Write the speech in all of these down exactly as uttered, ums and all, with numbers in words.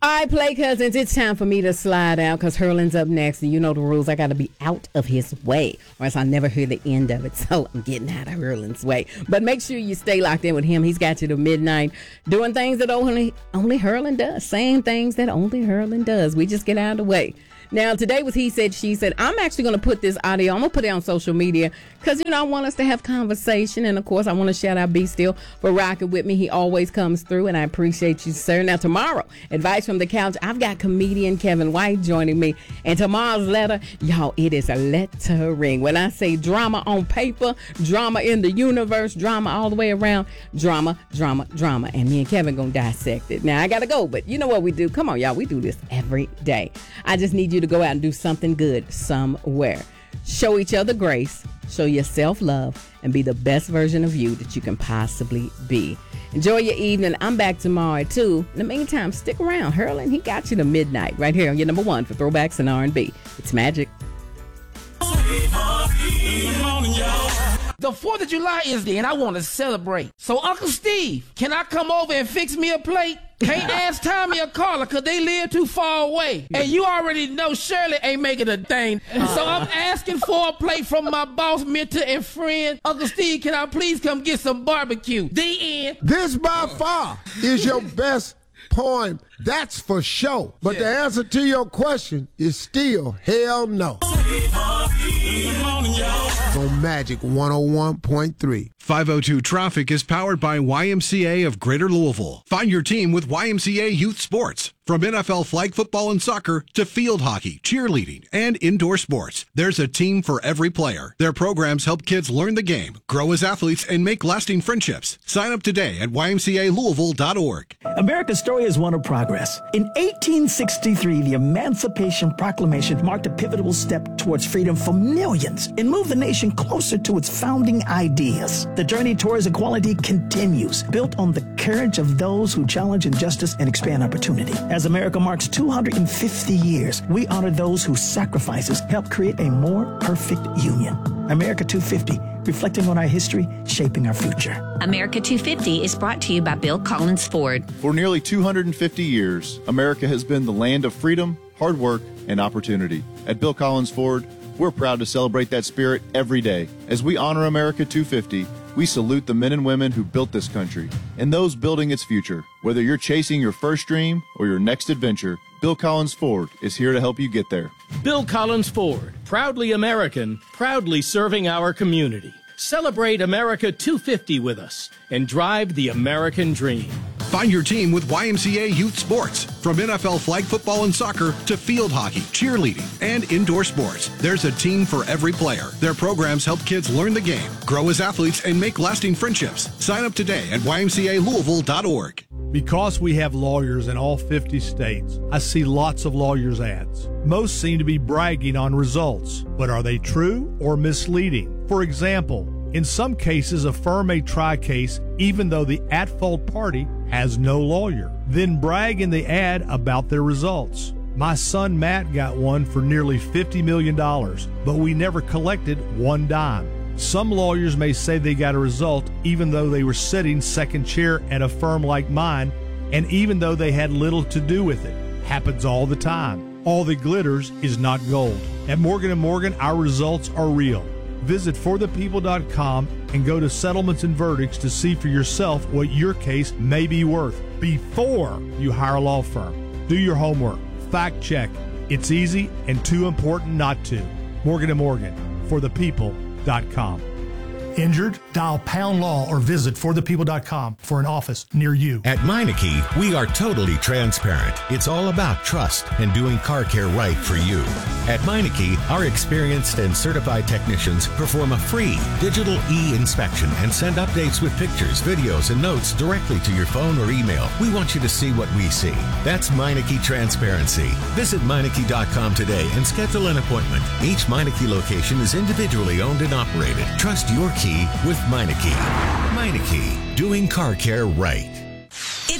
All right, play cousins, it's time for me to slide out because Hurlin's up next, and you know the rules. I got to be out of his way, or else I'll never hear the end of it. So I'm getting out of Hurlin's way. But make sure you stay locked in with him. He's got you to midnight, doing things that only only Hurlin does, saying things that only Hurlin does. We just get out of the way. Now, today was He Said, She Said. I'm actually going to put this audio, I'm going to put it on social media because, you know, I want us to have conversation. And, of course, I want to shout out B Still for rocking with me. He always comes through, and I appreciate you, sir. Now, tomorrow, Advice from the Couch, I've got comedian Kevin White joining me. And tomorrow's letter, y'all, it is a lettering. When I say drama on paper, drama in the universe, drama all the way around, drama, drama, drama. And me and Kevin going to dissect it. Now, I got to go, but you know what we do? Come on, y'all. We do this every day. I just need you to go out and do something good somewhere. Show each other grace, show yourself love, and be the best version of you that you can possibly be. Enjoy your evening. I'm back tomorrow too. In the meantime, stick around. Hurlin, he got you to midnight right here on your number one for throwbacks and R and B. It's magic. The fourth of July is there, and I want to celebrate. So, Uncle Steve, can I come over and fix me a plate? Can't ask Tommy or Carla because they live too far away. And you already know Shirley ain't making a thing. So I'm asking for a plate from my boss, mentor, and friend. Uncle Steve, can I please come get some barbecue? The end. This by far is your best poem. That's for sure. But yeah. The answer to your question is still hell no. On Magic one oh one point three. five oh two Traffic is powered by Y M C A of Greater Louisville. Find your team with Y M C A Youth Sports. From N F L flag football and soccer to field hockey, cheerleading, and indoor sports, there's a team for every player. Their programs help kids learn the game, grow as athletes, and make lasting friendships. Sign up today at Y M C A Louisville dot org. America's story is one of progress. In eighteen sixty-three, the Emancipation Proclamation marked a pivotal step towards freedom for millions and moved the nation closer to its founding ideas. The journey towards equality continues, built on the courage of those who challenge injustice and expand opportunity. As America marks two hundred fifty years, we honor those whose sacrifices helped create a more perfect union. America two fifty, reflecting on our history, shaping our future. America two fifty is brought to you by Bill Collins Ford. For nearly two hundred fifty years, America has been the land of freedom, hard work, and opportunity. At Bill Collins Ford, we're proud to celebrate that spirit every day. As we honor America two fifty, we salute the men and women who built this country and those building its future. Whether you're chasing your first dream or your next adventure, Bill Collins Ford is here to help you get there. Bill Collins Ford, proudly American, proudly serving our community. Celebrate America two fifty with us and drive the American dream. Find your team with Y M C A Youth Sports. From N F L flag football and soccer to field hockey, cheerleading, and indoor sports, there's a team for every player. Their programs help kids learn the game, grow as athletes, and make lasting friendships. Sign up today at Y M C A Louisville dot org. Because we have lawyers in all fifty states, I see lots of lawyers' ads. Most seem to be bragging on results, but are they true or misleading? For example, in some cases, a firm may try a case even though the at-fault party has no lawyer, then brag in the ad about their results. My son Matt got one for nearly fifty million dollars, but we never collected one dime. Some lawyers may say they got a result even though they were sitting second chair at a firm like mine, and even though they had little to do with it. Happens all the time. All that glitters is not gold. At Morgan and Morgan, our results are real. Visit for the people dot com and go to settlements and verdicts to see for yourself what your case may be worth before you hire a law firm. Do your homework. Fact check. It's easy and too important not to. Morgan and Morgan, for the people dot com. Injured? Dial pound law or visit for the people dot com for an office near you. At Meineke, we are totally transparent. It's all about trust and doing car care right for you. At Meineke, our experienced and certified technicians perform a free digital e-inspection and send updates with pictures, videos, and notes directly to your phone or email. We want you to see what we see. That's Meineke Transparency. Visit Meineke dot com today and schedule an appointment. Each Meineke location is individually owned and operated. Trust your key with Meineke. Meineke, doing car care right. It's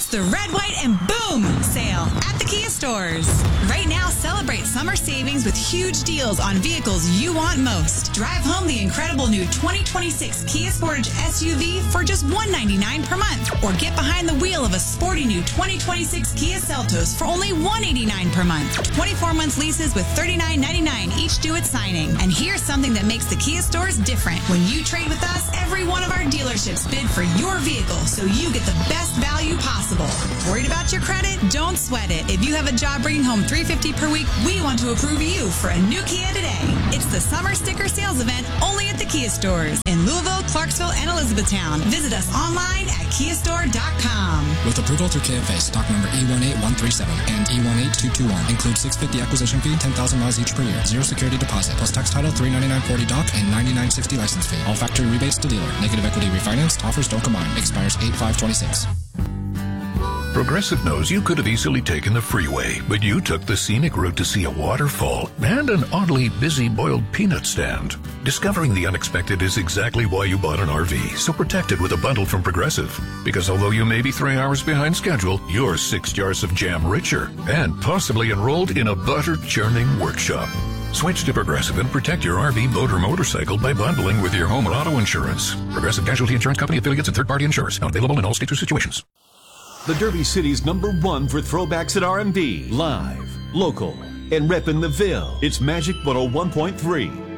It's the Red, White, and Boom sale at the Kia stores. Right now, celebrate summer savings with huge deals on vehicles you want most. Drive home the incredible new twenty twenty-six Kia Sportage S U V for just one hundred ninety-nine dollars per month. Or get behind the wheel of a sporty new twenty twenty-six Kia Seltos for only one hundred eighty-nine dollars per month. twenty-four months leases with thirty-nine ninety-nine each due at signing. And here's something that makes the Kia stores different. When you trade with us, every one of our dealerships bid for your vehicle so you get the best value possible. Worried about your credit? Don't sweat it. If you have a job bringing home three hundred fifty dollars per week, we want to approve you for a new Kia today. It's the summer sticker sales event only at the Kia stores in Louisville, Clarksville, and Elizabethtown. Visit us online at kia store dot com. With approval through K F A, stock number E one eight one three seven and E one eight two two one. Includes six hundred fifty dollars acquisition fee, ten thousand miles each per year. Zero security deposit, plus tax title, three hundred ninety-nine forty doc, and ninety-nine sixty license fee. All factory rebates to dealer. Negative equity refinanced. Offers don't combine. Expires eight five twenty-six. Progressive knows you could have easily taken the freeway, but you took the scenic route to see a waterfall and an oddly busy boiled peanut stand. Discovering the unexpected is exactly why you bought an R V, so protect it with a bundle from Progressive. Because although you may be three hours behind schedule, you're six jars of jam richer and possibly enrolled in a butter-churning workshop. Switch to Progressive and protect your R V, boat, or motorcycle by bundling with your home and auto insurance. Progressive Casualty Insurance Company affiliates and third-party insurers. Not available in all states or situations. The Derby City's number one for throwbacks at R and B. Live, local, and reppin' the Ville. It's Magic one oh one point three.